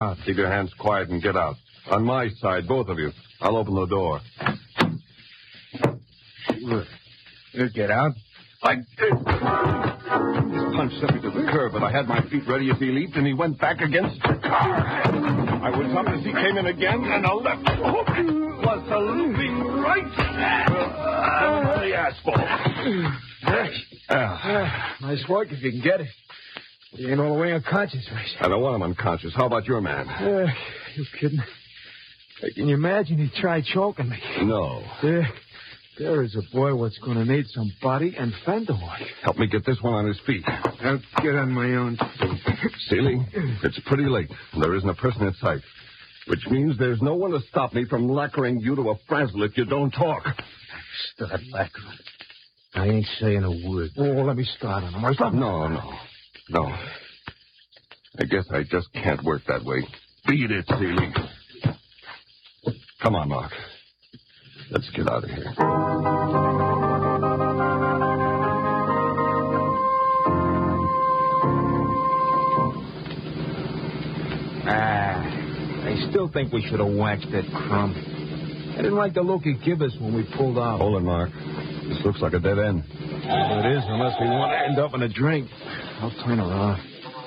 out. Keep your hands quiet and get out. On my side, both of you. I'll open the door. Sure. You'll get out. I did. His punch sent me to the curb, but I had my feet ready as he leaped, and he went back against the car. I was up as he came in again, and a left hook was a looping right on the asphalt. Nice work if you can get it. He ain't all the way unconscious, Race. I don't want him unconscious. How about your man? You kidding? Can you imagine he tried choking me? No. There is a boy what's going to need some body and fender work. Help me get this one on his feet. I'll get on my own. Seeley, it's pretty late. There isn't a person in sight. Which means there's no one to stop me from lacquering you to a frazzle if you don't talk. Start lacquering. I ain't saying a word. Oh, let me start on him. No. I guess I just can't work that way. Beat it, Seeley. Come on, Mark. Let's get out of here. I still think we should have waxed that crumb. I didn't like the look he gave us when we pulled out. Hold it, Mark. This looks like a dead end. Well, it is, unless we want to end up in a drink. I'll turn around.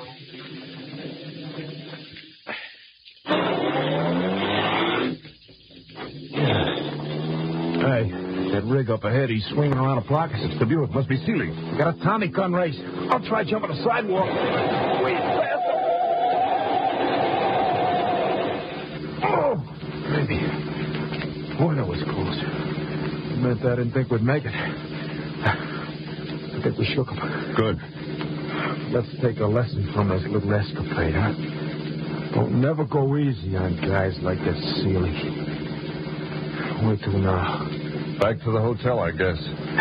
Hey, that rig up ahead, he's swinging around a block. It's the Buick. Must be Seeley. Got a Tommy gun race. I'll try jumping the sidewalk. Wait, faster. Oh, maybe. Boy, that was close. It meant I didn't think we'd make it. I think we shook him. Good. Let's take a lesson from this little escapade, huh? Don't never go easy on guys like this Seeley. Where to now? Back to the hotel, I guess.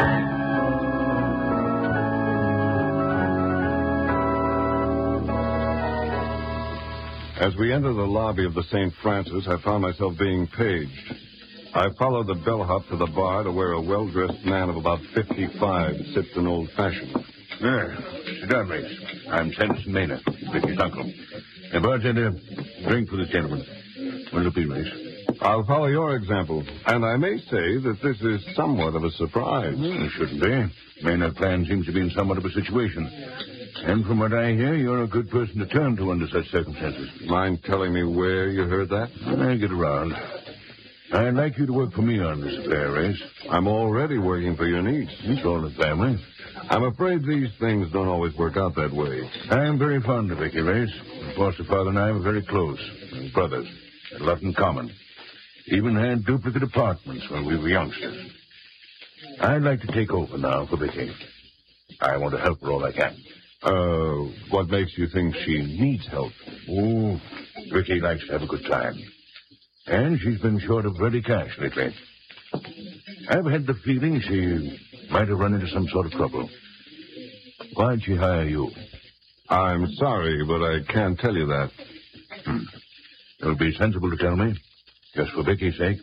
As we enter the lobby of the St. Francis, I found myself being paged. I followed the bellhop to the bar to where a well-dressed man of about 55 sipped an old-fashioned. Sit down, Mace. I'm Tennyson Maynard, Vicky's uncle. Bartender, drink for this gentleman. What'll it be, Mace? I'll follow your example, and I may say that this is somewhat of a surprise. It shouldn't be. Maynard clan seems to be in somewhat of a situation. And from what I hear, you're a good person to turn to under such circumstances. Mind telling me where you heard that? I'll get around. I'd like you to work for me on this affair, Race. I'm already working for your niece. It's all the family. I'm afraid these things don't always work out that way. I'm very fond of Vicky, Race. Foster father and I were very close. Brothers. Had a lot in common. Even had duplicate apartments when we were youngsters. I'd like to take over now for Vicky. I want to help her all I can. What makes you think she needs help? Oh, Vicky likes to have a good time. And she's been short of ready cash lately. I've had the feeling she might have run into some sort of trouble. Why'd she hire you? I'm sorry, but I can't tell you that. It would be sensible to tell me, just for Vicky's sake.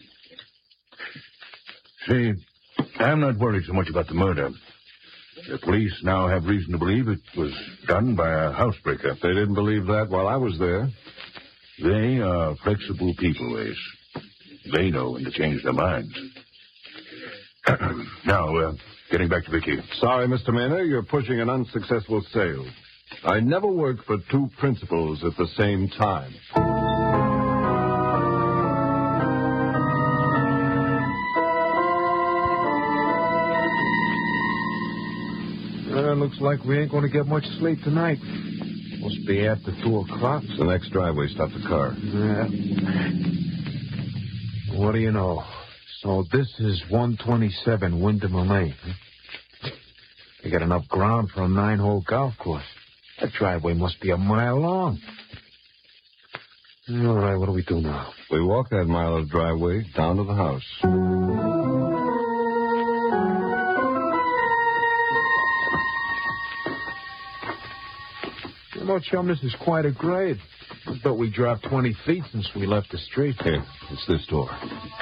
See, I'm not worried so much about the murder. The police now have reason to believe it was done by a housebreaker. They didn't believe that while I was there. They are flexible people, Ace. They know when to change their minds. Now, getting back to Vicky. Sorry, Mr. Maynard, you're pushing an unsuccessful sale. I never work for two principals at the same time. Looks like we ain't going to get much sleep tonight. Must be after 2 o'clock. It's the next driveway. Stop the car. Yeah. What do you know? So this is 127 Windermere Lane. Huh? They got enough ground for a 9-hole golf course. That driveway must be a mile long. All right, what do we do now? We walk that mile of driveway down to the house. You know, chum, this is quite a grade. I bet we dropped 20 feet since we left the street. Here, it's this door.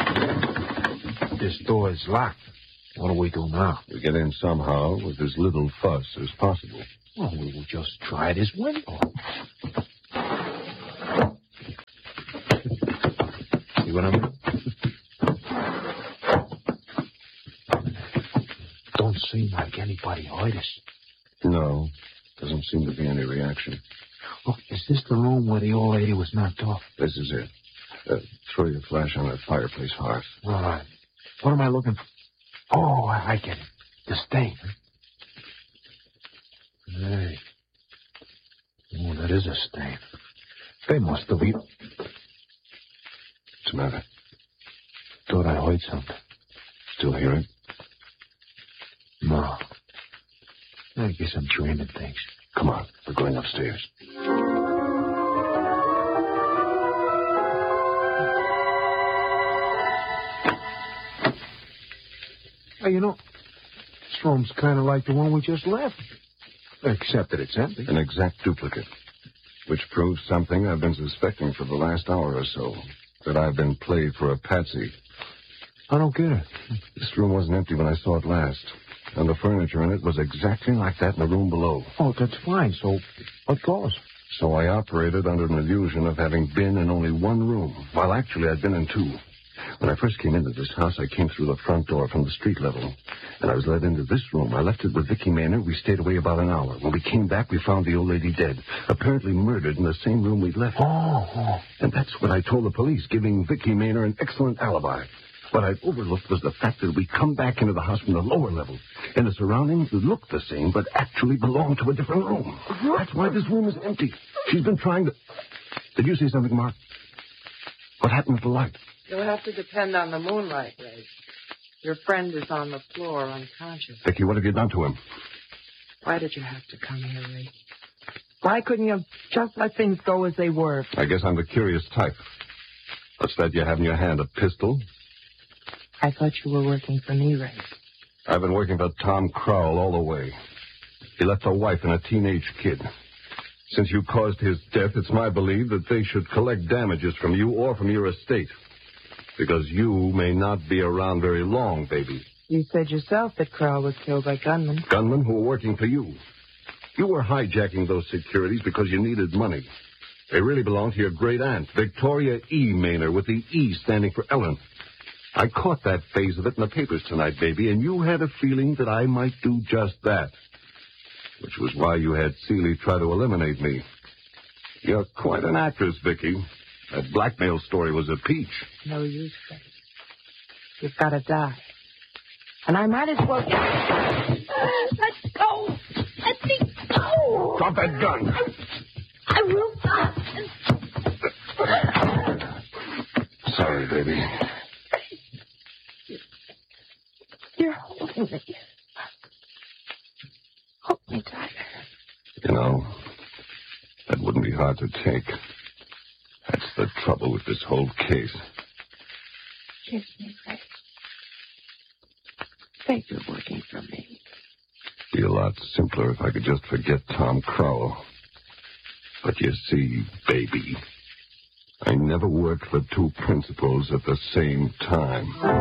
This door is locked. What do we do now? We get in somehow with as little fuss as possible. Well, we will just try this window. what I mean? Don't seem like anybody heard us. No, doesn't seem to be any reaction. Look, is this the room where the old lady was knocked off? This is it. Throw your flash on that fireplace hearth. All right. What am I looking for? Oh, I get it. The stain. Hey. Oh, that is a stain. They must have eaten. What's the matter? Thought I heard something. Still hear it? No. I guess I'm dreaming things. Come on, we're going upstairs. Hey, you know, this room's kind of like the one we just left. Except that it's empty. An exact duplicate. Which proves something I've been suspecting for the last hour or so. That I've been played for a patsy. I don't get it. This room wasn't empty when I saw it last. And the furniture in it was exactly like that in the room below. Oh, that's fine. So, what goes? So I operated under an illusion of having been in only one room, while actually I'd been in two. When I first came into this house, I came through the front door from the street level. And I was led into this room. I left it with Vicky Maynard. We stayed away about an hour. When we came back, we found the old lady dead, apparently murdered in the same room we'd left. Oh. And that's what I told the police, giving Vicky Maynard an excellent alibi. What I'd overlooked was the fact that we'd come back into the house from the lower level. And the surroundings looked the same, but actually belonged to a different room. That's why this room is empty. She's been trying to... Did you say something, Mark? What happened to the light? You'll have to depend on the moonlight rays. Your friend is on the floor unconscious. Vicky, what have you done to him? Why did you have to come here, Ray? Why couldn't you just let things go as they were? I guess I'm the curious type. What's that you have in your hand, a pistol? I thought you were working for me, Ray. I've been working for Tom Crowell all the way. He left a wife and a teenage kid. Since you caused his death, it's my belief that they should collect damages from you or from your estate. Because you may not be around very long, baby. You said yourself that Crowell was killed by gunmen. Gunmen who were working for you. You were hijacking those securities because you needed money. They really belonged to your great aunt, Victoria E. Maynard, with the E standing for Ellen. I caught that phase of it in the papers tonight, baby, and you had a feeling that I might do just that. Which was why you had Seeley try to eliminate me. You're quite an actress, Vicky. That blackmail story was a peach. No use, Ray. You've got to die. And I might as well... Let's go! Let me go! Drop that gun! I will not. Sorry, baby. You're holding me. Hold me tighter. You know, that wouldn't be hard to take. That's the trouble with this whole case. Kiss me, Ray. Say you're working for me. Be a lot simpler if I could just forget Tom Crowell. But you see, baby, I never worked for two principals at the same time.